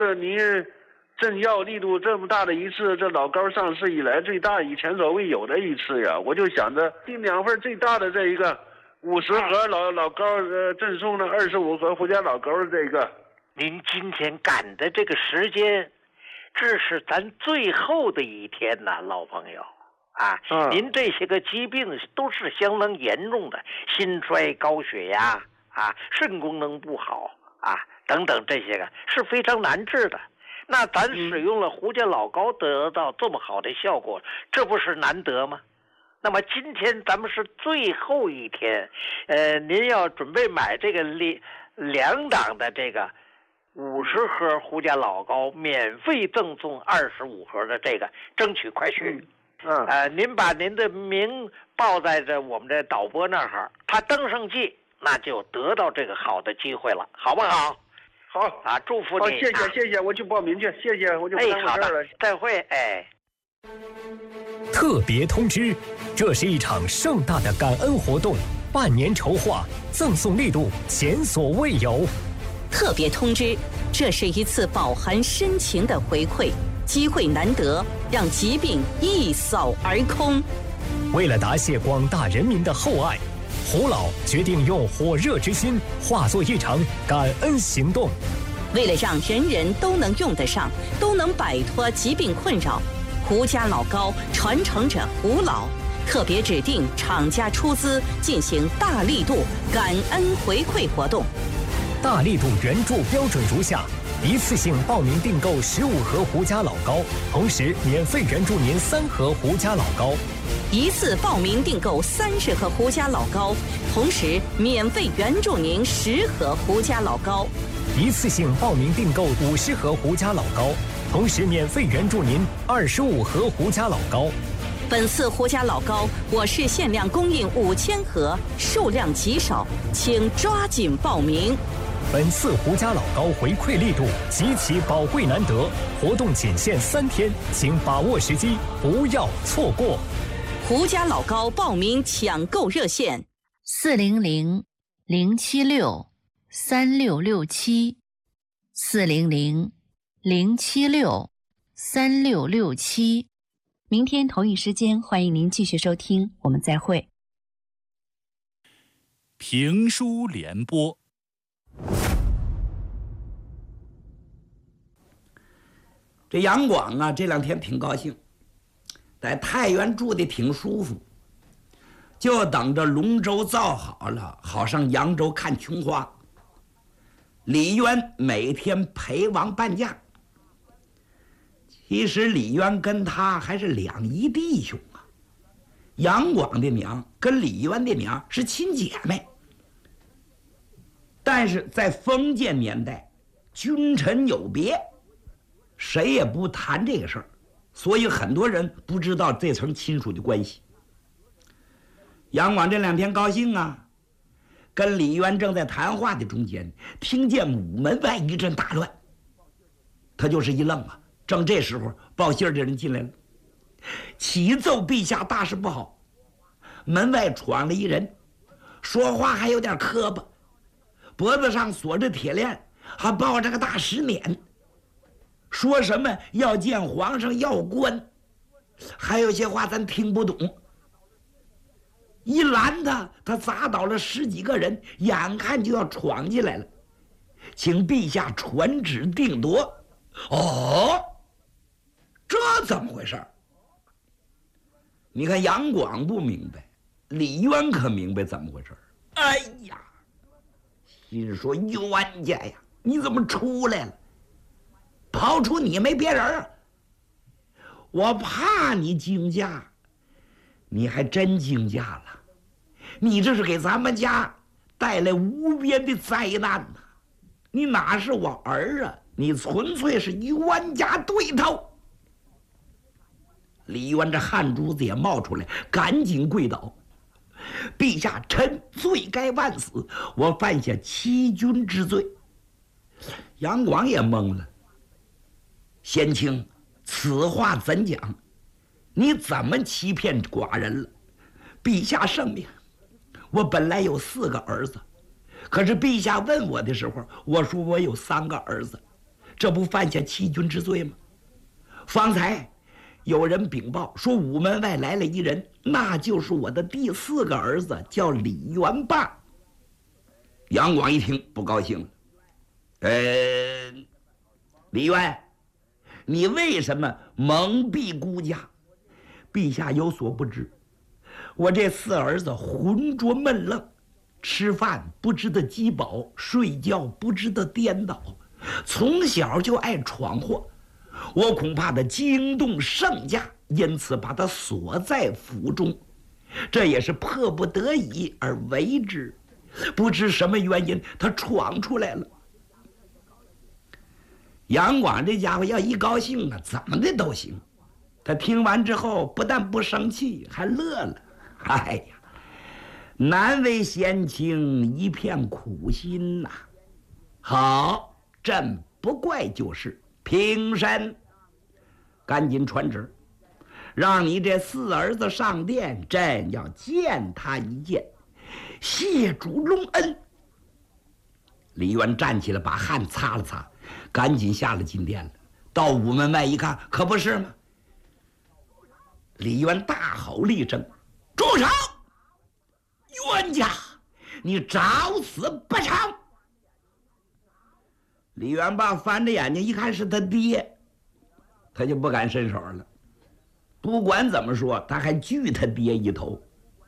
您政要力度这么大的一次，这老高上市以来最大、以前所未有的一次呀！我就想着订2份最大的这一个50盒老高赠送了25盒胡家老高的这个。 您今天赶的这个时间，这是咱最后的一天呐，老朋友啊！您这些个疾病都是相当严重的，心衰、高血压啊，肾功能不好啊，等等这些个是非常难治的。那咱使用了胡家老高得到这么好的效果，这不是难得吗？那么今天咱们是最后一天，您要准备买这个2档的这个50盒胡家老高，免费赠送25盒的这个，争取快去。您把您的名报在这我们这导播那儿，他登上记，那就得到这个好的机会了，好不好？ 好啊，祝福你！ 谢谢，我去报名去，谢谢，我就不耽误事了。 再会， 特别通知，这是一场盛大的感恩活动，半年筹划，赠送力度前所未有。 特别通知，这是一次饱含深情的回馈，机会难得，让疾病一扫而空。 为了答谢广大人民的厚爱，胡老决定用火热之心化作一场感恩行动。 为了让人人都能用得上，都能摆脱疾病困扰，胡家老高传承者胡老特别指定厂家出资进行大力度感恩回馈活动。 大力度援助标准如下：一次性报名订购15盒胡家老高，同时免费援助您3盒胡家老高； 一次报名订购30盒胡家老高，同时免费援助您10盒胡家老高； 一次性报名订购50盒胡家老高，同时免费援助您25盒胡家老高。 本次胡家老高我市限量供应5000盒，数量极少，请抓紧报名。 本次胡家老高回馈力度极其宝贵难得，活动仅限3天，请把握时机，不要错过。 胡家老高报名抢购热线 ：400-076-3667400-076-366。明天同一时间，欢迎您继续收听，我们再会。 评书联播。 这杨广啊，这2天挺高兴，在太原住的挺舒服，就等着龙舟造好了，好上扬州看琼花。李渊每天陪王伴驾。其实李渊跟他还是2姨弟兄啊。杨广的娘跟李渊的娘是亲姐妹，但是在封建年代，君臣有别，谁也不谈这个事儿，所以很多人不知道这层亲属的关系。杨广这2天高兴啊，跟李渊正在谈话的中间，听见午门外一阵大乱，他就是一愣啊。正这时候，报信的人进来了，启奏陛下，大事不好，门外闯了一人，说话还有点磕巴，脖子上锁着铁链，还抱着个大石碾，说什么要见皇上要官，还有些话咱听不懂。一拦他砸倒了10几个人，眼看就要闯进来了，请陛下传旨定夺。哦，这怎么回事？你看杨广不明白，李渊可明白怎么回事。哎呀，心说冤家呀，你怎么出来了？跑出你没别人啊！我怕你惊驾，你还真惊驾了。你这是给咱们家带来无边的灾难呐！你哪是我儿啊，你纯粹是冤家对头。李渊这汗珠子也冒出来，赶紧跪倒。陛下，臣罪该万死，我犯下欺君之罪。杨广也懵了，先卿，此话怎讲？你怎么欺骗寡人了？陛下圣明，我本来有4个儿子，可是陛下问我的时候，我说我有3个儿子， 这不犯下欺君之罪吗？方才有人禀报说午门外来了一人，那就是我的第4个儿子，叫李元霸。杨广一听不高兴了，李渊，你为什么蒙蔽孤家？陛下有所不知，我这4儿子浑浊闷愣，吃饭不知道饥饱，睡觉不知道颠倒，从小就爱闯祸。我恐怕他惊动圣驾，因此把他锁在府中，这也是迫不得已而为之。不知什么原因，他闯出来了。杨广这家伙要一高兴啊，怎么的都行。他听完之后，不但不生气，还乐了。哎呀，难为贤卿一片苦心呐！好，朕不怪就是。平身，赶紧传旨，让你这4儿子上殿，朕要见他一见，谢主隆恩。李渊站起来，把汗擦了擦，赶紧下了金殿了。到午门外一看，可不是吗？李渊大吼厉声：“住手！冤家，你找死不成！”李元霸翻着眼睛一看是他爹，他就不敢伸手了。不管怎么说，他还拒他爹一头。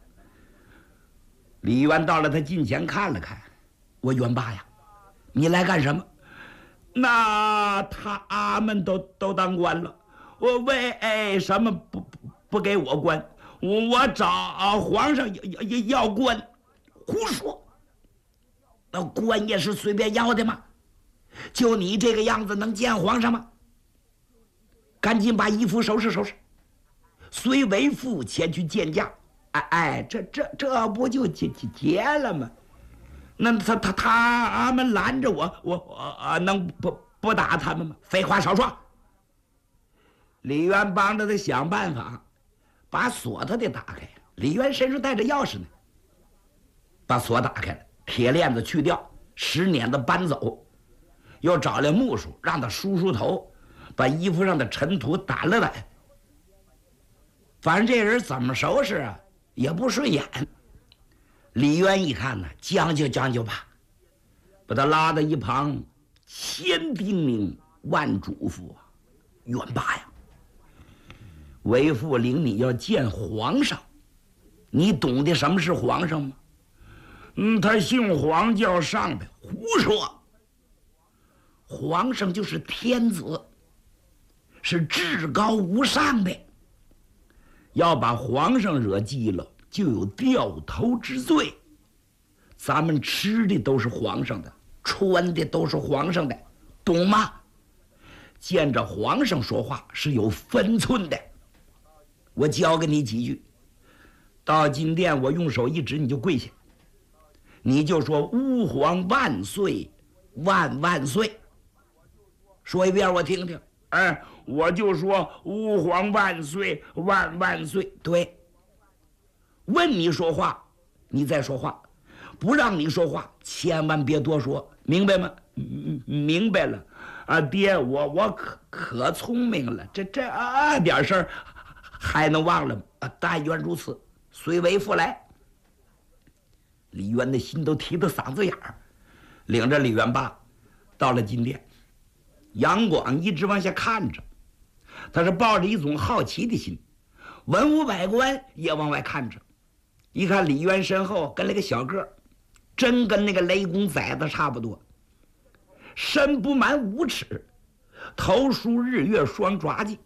李渊到了他近前看了看，我元霸呀，你来干什么？那他们都当官了，我为什么不给我官？我找皇上要官。胡说！那官也是随便要的吗？就你这个样子，能见皇上吗？赶紧把衣服收拾收拾，随为父前去见驾。这不就结了吗？那他们拦着我能不打他们吗？废话少说。李渊帮着他想办法，把锁他得打开。李渊身上带着钥匙呢，把锁打开了，铁链子去掉，石碾子搬走。又找来木梳，让他梳头，把衣服上的尘土掸了掸。反正这人怎么收拾啊，也不顺眼。李渊一看呢，将就吧，把他拉到一旁，千叮咛万嘱咐：“元霸呀，为父领你要见皇上，你懂得什么是皇上吗？”“他姓黄，叫上呗。”“胡说！皇上就是天子，是至高无上的。要把皇上惹急了，就有掉头之罪。咱们吃的都是皇上的，穿的都是皇上的，懂吗？见着皇上说话是有分寸的。我教给你几句，到金殿我用手一指，你就跪下，你就说吾皇万岁，万万岁。说一遍我听听。我就说吾皇万岁，万万岁。对，问你说话，你再说话；不让你说话，千万别多说，明白吗？明白了。爹，我可聪明了，这点事儿还能忘了吗？但愿如此，随为父来。李渊的心都提到嗓子眼儿，领着李元霸到了金殿。杨广一直往下看着，他是抱着一种好奇的心。文武百官也往外看着，一看李渊身后跟了个小个，真跟那个雷公崽子差不多，身不满5尺，头梳日月双爪髻。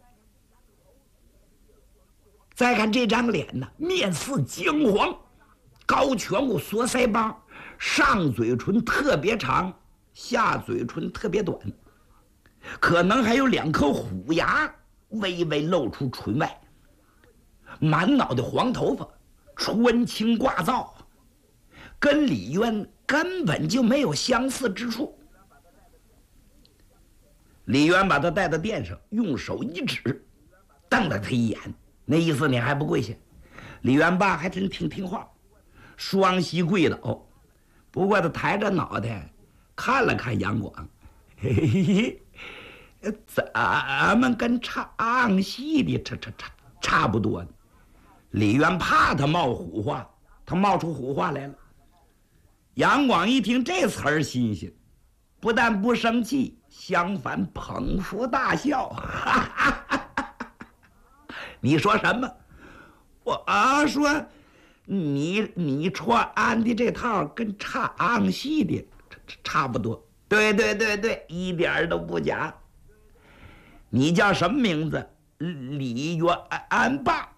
再看这张脸呢，面似姜黄，高颧骨缩腮帮，上嘴唇特别长，下嘴唇特别短，可能还有2颗虎牙微微露出唇外，满脑袋黄头发，穿青挂皂，跟李渊根本就没有相似之处。李渊把他带到殿上，用手一指，瞪了他一眼，那意思你还不跪下？李元霸还真挺听话，双膝跪倒。不过他抬着脑袋看了看杨广，嘿嘿嘿， 咱们跟唱戏的差不多。李渊怕他冒虎话，他冒出虎话来了。杨广一听这词儿新鲜，不但不生气，相反捧腹大笑。你说什么？我说你穿的这套跟唱戏的差不多。对，一点都不假。你叫什么名字？李元霸。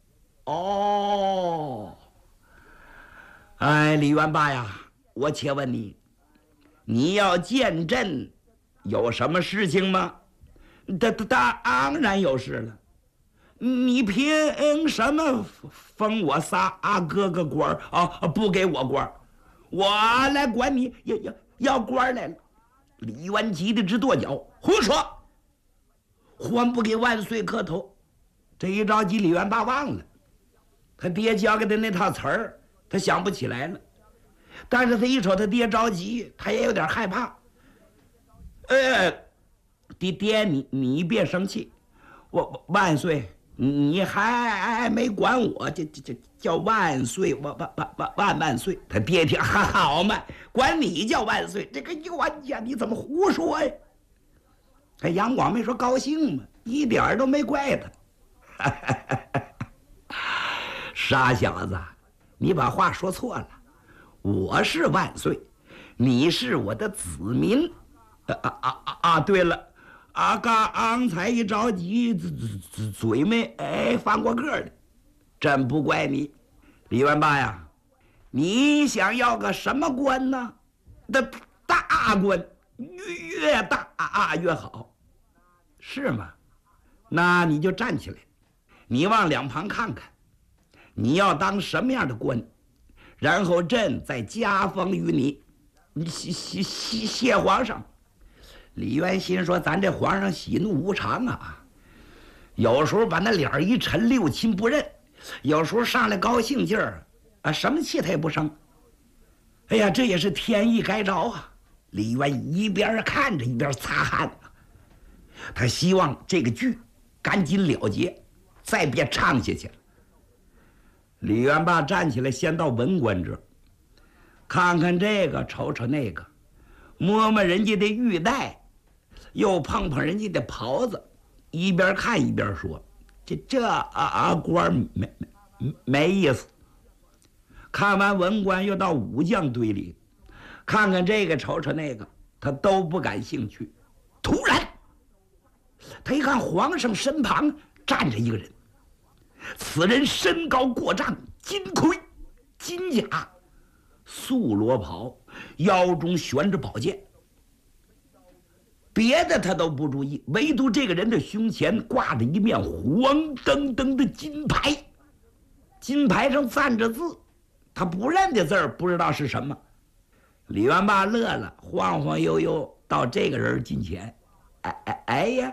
哦，哎，李元霸呀，我且问你，你要见朕有什么事情吗？当然有事了。你凭什么封我仨哥哥官啊？不给我官，我来管你要官来了。李渊急得直跺脚，胡说！还不给万岁磕头？这一着急，李元霸忘了他爹教给他那套词儿，他想不起来了。但是他一瞅他爹着急，他也有点害怕。爹，你别生气，我万岁，你还没管我，这叫万岁，万岁。他爹听好嘛，管你叫万岁，这个冤家你怎么胡说呀？这杨广没说高兴嘛，一点都没怪他。傻小子，你把话说错了。我是万岁，你是我的子民。对了，刚才一着急，嘴没翻过个来，真不怪你。李元霸呀，你想要个什么官呢？大官，越大越好，是吗？那你就站起来，你往两旁看看，你要当什么样的官，然后朕再加封于你。谢皇上。李渊心说，咱这皇上喜怒无常啊，有时候把那脸一沉，六亲不认，有时候上来高兴劲儿什么气他也不生。哎呀，这也是天意该着啊。李渊一边看着一边擦汗，他希望这个剧赶紧了结，再别唱下去了。李元霸站起来，先到文官这儿，看看这个，瞅瞅那个，摸摸人家的玉带，又碰碰人家的袍子，一边看一边说：“这官没意思。”看完文官，又到武将堆里，看看这个，瞅瞅那个，他都不感兴趣。突然，他一看皇上身旁站着一个人，此人身高过丈，金盔金甲，素罗袍，腰中悬着宝剑。别的他都不注意，唯独这个人的胸前挂着一面黄澄澄的金牌，金牌上赞着字，他不认的字儿，不知道是什么。李元霸乐了，晃晃悠悠到这个人近前，哎呀，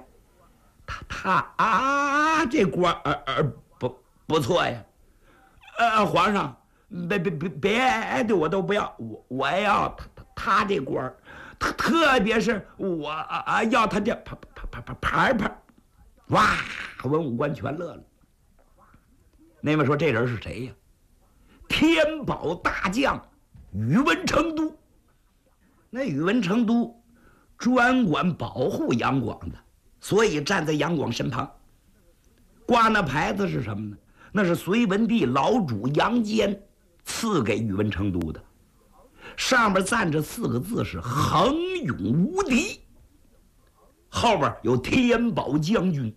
他这官不错呀。皇上，别的我都不要，我要他这官，特别是我要他这牌。哇！文武官全乐了。那边说这人是谁呀？天宝大将宇文成都。那宇文成都专管保护杨广的，所以站在杨广身旁。挂那牌子是什么呢？那是隋文帝老主杨坚赐给宇文成都的，上面赞着4个字是恒勇无敌，后边有天宝将军。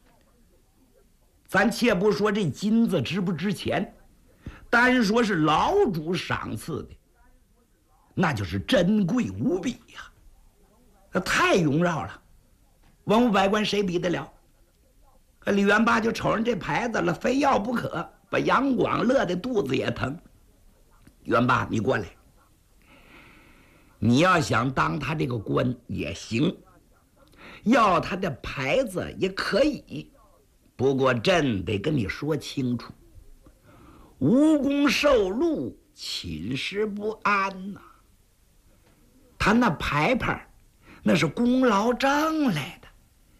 咱且不说这金子值不值钱，单说是老主赏赐的，那就是珍贵无比呀，那太荣耀了，文武百官谁比得了？李元霸就瞅人这牌子了，非要不可，把杨广乐的肚子也疼。元霸，你过来，你要想当他这个官也行，要他的牌子也可以，不过朕得跟你说清楚，无功受禄，寝食不安呐。他那牌那是功劳挣来的，